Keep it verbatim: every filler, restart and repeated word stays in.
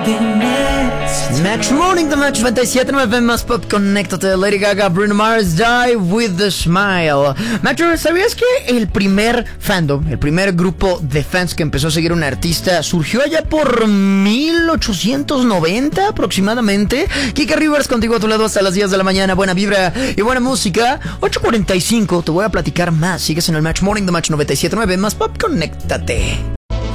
Match Morning, The Match noventa y siete punto nueve más pop, conéctate. Lady Gaga, Bruno Mars, Die With The Smile. Match, ¿sabías que el primer fandom, el primer grupo de fans que empezó a seguir a un artista surgió allá por mil ochocientos noventa aproximadamente? Kika Rivers contigo a tu lado hasta las diez de la mañana. Buena vibra y buena música. ocho cuarenta y cinco, te voy a platicar más. Sigues en el Match Morning, The Match noventa y siete punto nueve más pop, conéctate.